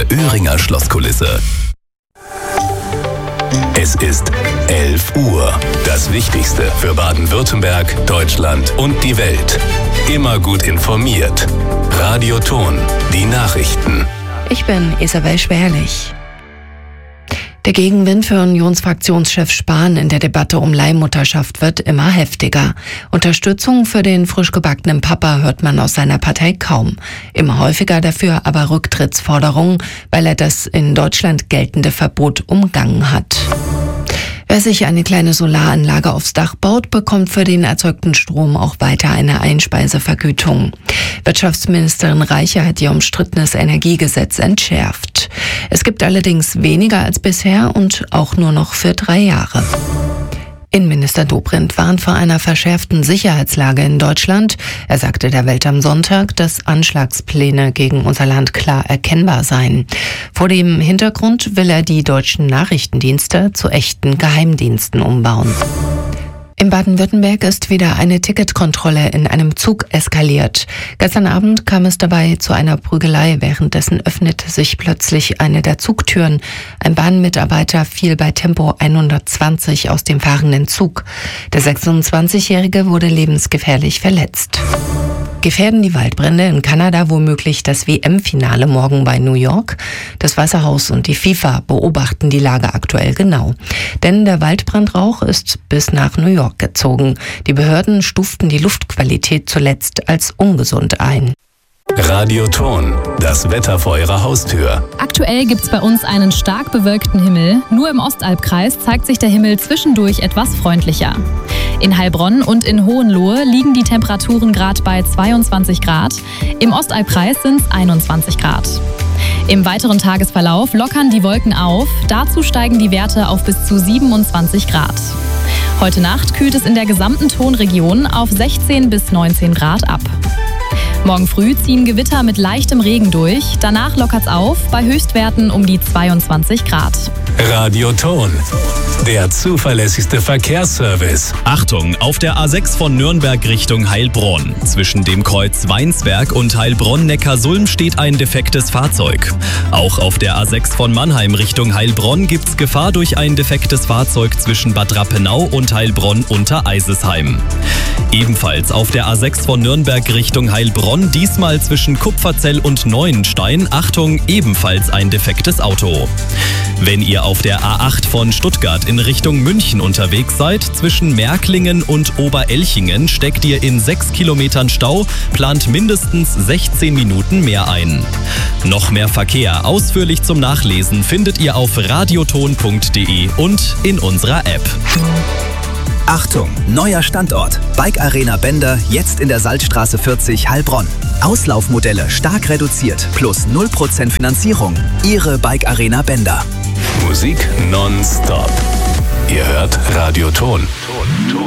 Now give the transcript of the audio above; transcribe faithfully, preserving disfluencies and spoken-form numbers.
Öhringer Schlosskulisse. Es ist elf Uhr. Das Wichtigste für Baden-Württemberg, Deutschland und die Welt. Immer gut informiert. Radio Ton, die Nachrichten. Ich bin Isabel Schwerlich. Der Gegenwind für Unionsfraktionschef Spahn in der Debatte um Leihmutterschaft wird immer heftiger. Unterstützung für den frisch gebackenen Papa hört man aus seiner Partei kaum. Immer häufiger dafür aber Rücktrittsforderungen, weil er das in Deutschland geltende Verbot umgangen hat. Wer sich eine kleine Solaranlage aufs Dach baut, bekommt für den erzeugten Strom auch weiter eine Einspeisevergütung. Wirtschaftsministerin Reiche hat ihr umstrittenes Energiegesetz entschärft. Es gibt allerdings weniger als bisher und auch nur noch für drei Jahre. Innenminister Dobrindt warnt vor einer verschärften Sicherheitslage in Deutschland. Er sagte der Welt am Sonntag, dass Anschlagspläne gegen unser Land klar erkennbar seien. Vor dem Hintergrund will er die deutschen Nachrichtendienste zu echten Geheimdiensten umbauen. In Baden-Württemberg ist wieder eine Ticketkontrolle in einem Zug eskaliert. Gestern Abend kam es dabei zu einer Prügelei. Währenddessen öffnete sich plötzlich eine der Zugtüren. Ein Bahnmitarbeiter fiel bei Tempo hundertzwanzig aus dem fahrenden Zug. Der sechsundzwanzigjährige wurde lebensgefährlich verletzt. Gefährden die Waldbrände in Kanada womöglich das W M-Finale morgen bei New York? Das Weiße Haus und die FIFA beobachten die Lage aktuell genau. Denn der Waldbrandrauch ist bis nach New York gezogen. Die Behörden stuften die Luftqualität zuletzt als ungesund ein. Radio Ton, das Wetter vor Ihrer Haustür. Aktuell gibt's bei uns einen stark bewölkten Himmel. Nur im Ostalbkreis zeigt sich der Himmel zwischendurch etwas freundlicher. In Heilbronn und in Hohenlohe liegen die Temperaturen gerade bei zweiundzwanzig Grad. Im Ostalbkreis sind es einundzwanzig Grad. Im weiteren Tagesverlauf lockern die Wolken auf. Dazu steigen die Werte auf bis zu siebenundzwanzig Grad. Heute Nacht kühlt es in der gesamten Tonregion auf sechzehn bis neunzehn Grad ab. Morgen früh ziehen Gewitter mit leichtem Regen durch. Danach lockert's auf bei Höchstwerten um die zweiundzwanzig Grad. Radio Ton, der zuverlässigste Verkehrsservice. Achtung, auf der A sechs von Nürnberg Richtung Heilbronn. Zwischen dem Kreuz Weinsberg und Heilbronn-Neckarsulm steht ein defektes Fahrzeug. Auch auf der A sechs von Mannheim Richtung Heilbronn gibt's Gefahr durch ein defektes Fahrzeug zwischen Bad Rappenau und Heilbronn unter Eisesheim. Ebenfalls auf der A sechs von Nürnberg Richtung Heilbronn, diesmal zwischen Kupferzell und Neuenstein. Achtung, ebenfalls ein defektes Auto. Wenn ihr auf der A acht von Stuttgart in Richtung München unterwegs seid, zwischen Märklingen und Oberelchingen steckt ihr in sechs Kilometern Stau, plant mindestens sechzehn Minuten mehr ein. Noch mehr Verkehr ausführlich zum Nachlesen findet ihr auf radioton punkt de und in unserer App. Achtung, neuer Standort. Bike Arena Bender, jetzt in der Salzstraße vierzig Heilbronn. Auslaufmodelle stark reduziert, plus null Prozent Finanzierung. Ihre Bike Arena Bender. Musik nonstop. Ihr hört Radio Ton.